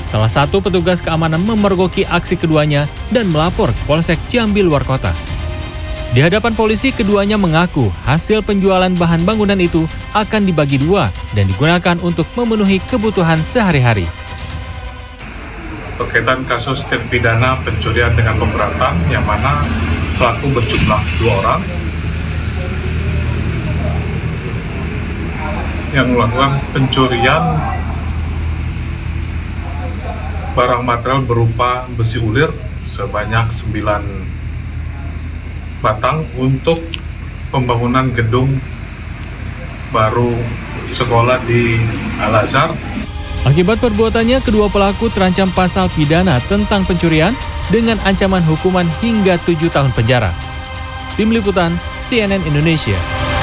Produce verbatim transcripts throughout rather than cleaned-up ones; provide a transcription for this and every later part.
Salah satu petugas keamanan memergoki aksi keduanya dan melapor ke Polsek Jambi luar kota. Di hadapan polisi, keduanya mengaku hasil penjualan bahan bangunan itu akan dibagi dua dan digunakan untuk memenuhi kebutuhan sehari-hari. Berkaitan kasus tindak pidana pencurian dengan pemberatan, yang mana pelaku berjumlah dua orang yang melakukan pencurian barang material berupa besi ulir sebanyak sembilan batang untuk pembangunan gedung baru sekolah di Al-Azhar. Akibat perbuatannya, kedua pelaku terancam pasal pidana tentang pencurian dengan ancaman hukuman hingga tujuh tahun penjara. Tim Liputan C N N Indonesia.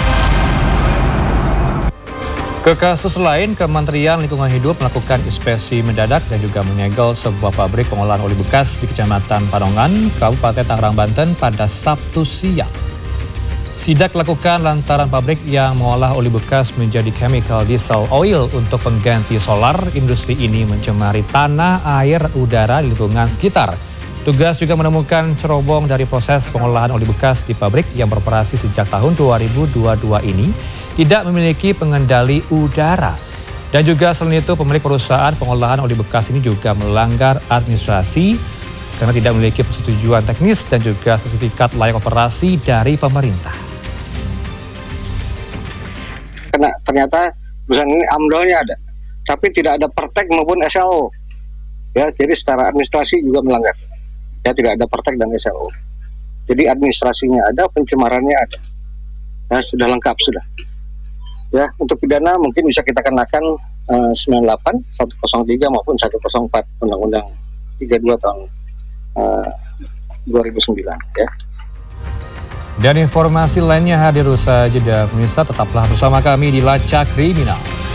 Ke kasus lain, Kementerian Lingkungan Hidup melakukan inspeksi mendadak dan juga menyegel sebuah pabrik pengolahan oli bekas di Kecamatan Panongan, Kabupaten Tangerang, Banten pada Sabtu siang. Sidak dilakukan lantaran pabrik yang mengolah oli bekas menjadi chemical diesel oil untuk pengganti solar. Industri ini mencemari tanah, air, udara di lingkungan sekitar. Tugas juga menemukan cerobong dari proses pengolahan oli bekas di pabrik yang beroperasi sejak tahun dua ribu dua puluh dua ini tidak memiliki pengendali udara. Dan juga selain itu, pemilik perusahaan pengolahan oli bekas ini juga melanggar administrasi karena tidak memiliki persetujuan teknis dan juga sertifikat layak operasi dari pemerintah. Karena ternyata perusahaan ini amdalnya ada, tapi tidak ada pertek maupun S L O. Ya, jadi secara administrasi juga melanggar. Ya, tidak ada pertek dan S L O. Jadi administrasinya ada, pencemarannya ada. Ya, sudah lengkap sudah. Ya, untuk pidana mungkin bisa kita kenakan uh, sembilan puluh delapan, seratus tiga maupun seratus empat Undang-Undang tiga puluh dua tahun uh, dua ribu sembilan ya. Dan informasi lainnya hadir usai jeda, pemirsa, tetaplah bersama kami di Lacak Kriminal.